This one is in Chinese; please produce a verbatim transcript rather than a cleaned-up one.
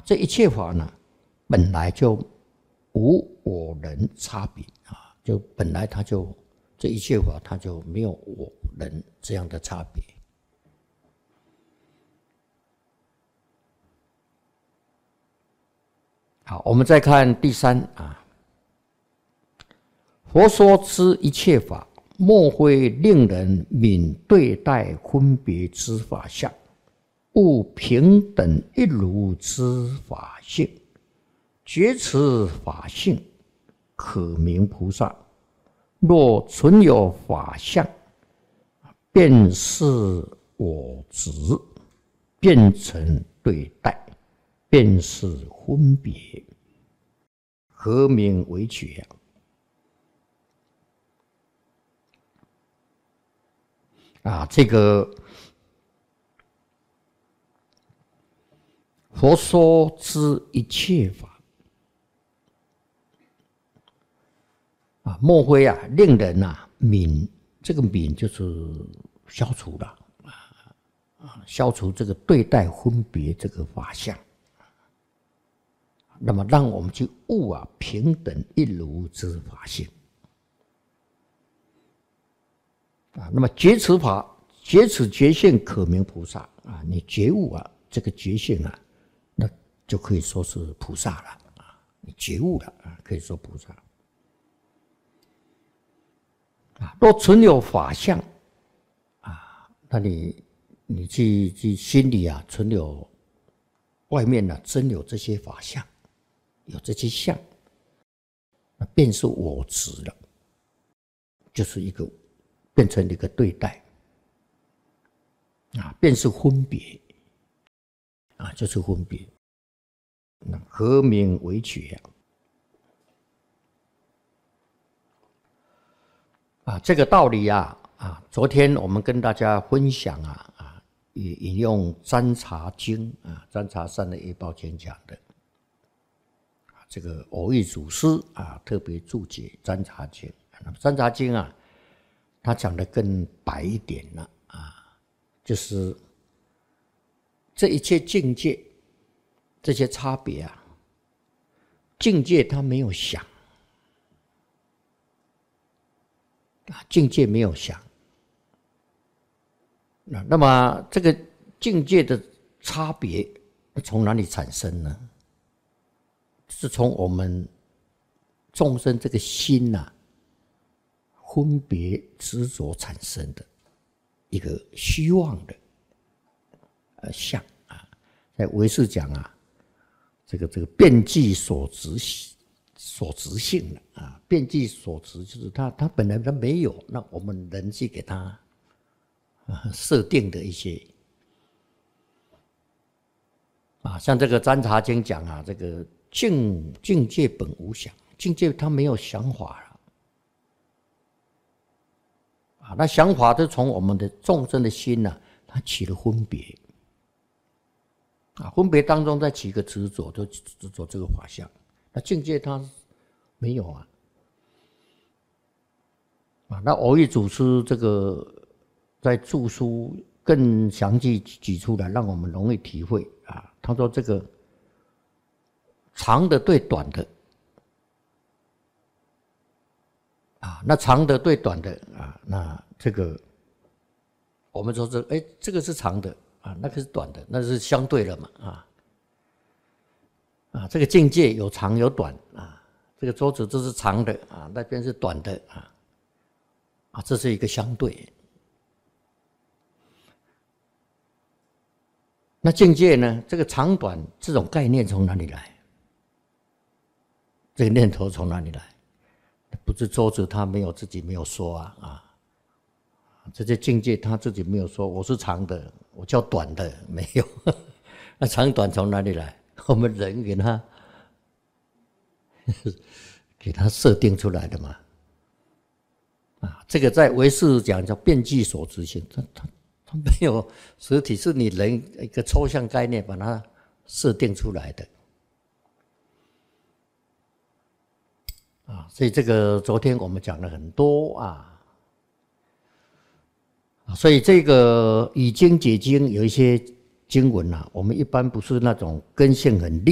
这一切法呢，本来就无我人差别啊，就本来它就这一切法它就没有我人这样的差别。好，我们再看第三啊，佛说之一切法，莫非令人泯对待分别之法相，勿平等一如之法性。觉此法性，可名菩萨。若存有法相，便是我执，变成对待，便是分别，何名为觉？啊，这个佛说之一切法啊，莫非啊令人啊泯，这个泯就是消除了啊，消除这个对待分别这个法相，那么让我们去悟啊平等一如之法性啊。那么觉此法，觉此觉性，可名菩萨啊。你觉悟啊这个觉性啊，那就可以说是菩萨了啊。你觉悟了啊，可以说菩萨。啊，若存有法相啊，那你你去去心里啊存有外面呢、啊、真有这些法相，有这些相，那便是我执了，就是一个变成一个对待啊，便是分别啊，就是分别。那何名为觉啊？啊，这个道理啊，啊，昨天我们跟大家分享啊，啊，也引用《占察经》啊，《占察善的业报经》讲的，啊，这个偶益祖师啊，特别注解《占察经》。那么《占察经》啊，他讲的更白一点了啊，就是这一切境界，这些差别啊，境界他没有想。啊，境界没有想，那么这个境界的差别从哪里产生呢？是从我们众生这个心呐、啊，分别执着产生的一个虚妄的呃相啊，在唯识讲啊，这个这个遍计所执所执性了啊，遍计所执就是它，它本来它没有，那我们人去给它啊设定的一些啊，像这个《占察经》讲啊，这个境境界本无想，境界它没有想法了啊，那想法就从我们的众生的心呐、啊，它起了分别啊，分别当中再起一个执着，就执着这个法相。那境界它没有啊，啊，那偶益祖师这个在著书更详细举出来，让我们容易体会啊。他说这个长的对短的啊，那长的对短的啊，那这个我们说这哎，这个是长的啊，那个是短的，那是相对了嘛啊。啊，这个境界有长有短啊，这个桌子这是长的啊，那边是短的啊，啊，这是一个相对。那境界呢？这个长短这种概念从哪里来？这个念头从哪里来？不是桌子他没有自己没有说啊啊，这些境界他自己没有说我是长的，我叫短的，没有。那长短从哪里来？我们人给他给他设定出来的嘛，啊，这个在唯识讲叫遍计所执性，它它它没有实体，是你人一个抽象概念把它设定出来的，啊，所以这个昨天我们讲了很多啊，所以这个以经解经有一些经文啊，我们一般不是那种根性很利。